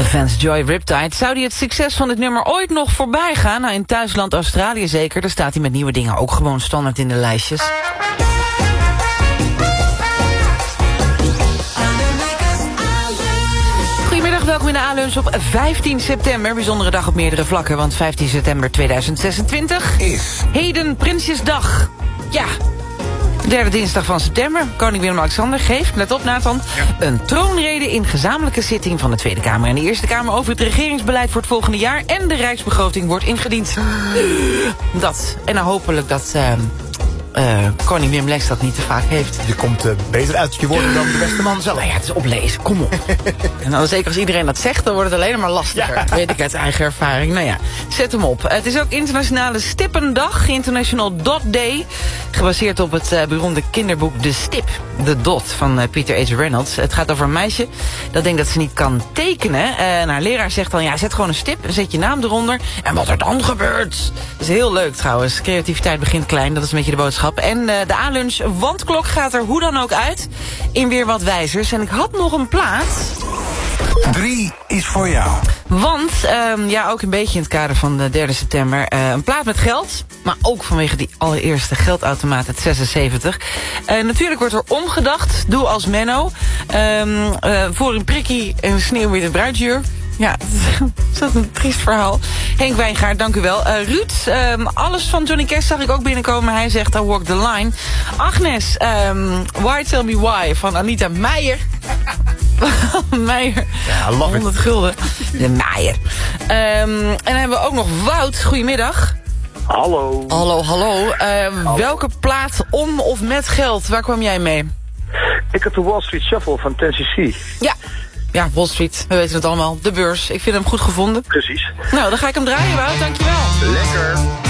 Vance Joy Riptide. Zou hij het succes van dit nummer ooit nog voorbij gaan? Nou, in thuisland Australië zeker. Daar staat hij met nieuwe dingen ook gewoon standaard in de lijstjes. Goedemiddag, welkom in de A-lunch op 15 september. Bijzondere dag op meerdere vlakken, want 15 september 2026 is heden Prinsjesdag. Ja, de derde dinsdag van september. Koning Willem-Alexander geeft, let op Nathan, een troonrede in gezamenlijke zitting van de Tweede Kamer en de Eerste Kamer over het regeringsbeleid voor het volgende jaar en de Rijksbegroting wordt ingediend. Dat. En dan hopelijk dat koning Willem-Lex dat niet te vaak heeft. Je komt beter uit je woorden dan de beste man zelf. Nou ja, het is oplezen, kom op. En dan zeker als iedereen dat zegt, dan wordt het alleen maar lastiger. Ja. Weet ik uit eigen ervaring. Nou ja, zet hem op. Het is ook internationale Stippendag, International Dot Day. Gebaseerd op het beroemde kinderboek De Stip, de Dot van Peter H. Reynolds. Het gaat over een meisje dat denkt dat ze niet kan tekenen. En haar leraar zegt dan, ja, zet gewoon een stip en zet je naam eronder. En wat er dan gebeurt. Dat is heel leuk trouwens. Creativiteit begint klein, dat is een beetje de boodschap. En de A-lunch wandklok gaat er hoe dan ook uit in weer wat wijzers. En ik had nog een plaat. 3 is voor jou. Want, ja, ook een beetje in het kader van de 3 september... een plaat met geld, maar ook vanwege die allereerste geldautomaat uit 76. Natuurlijk wordt er omgedacht. Doe als Menno. Voor een prikkie en sneeuwwitte bruidsjurk. Ja, dat is een triest verhaal. Henk Wijngaard, dank u wel. Ruud, alles van Johnny Cash zag ik ook binnenkomen. Hij zegt, I walk the line. Agnes, Why Tell Me Why van Anita Meijer. Meijer, ja, 100 gulden. De Meijer. En dan hebben we ook nog Wout. Goedemiddag. Hallo. Hallo, hallo. Welke plaat om of met geld? Waar kwam jij mee? Ik heb de Wall Street Shuffle van 10cc. Ja, Wall Street. We weten het allemaal. De beurs. Ik vind hem goed gevonden. Precies. Nou, dan ga ik hem draaien, Wout. Dankjewel. Lekker.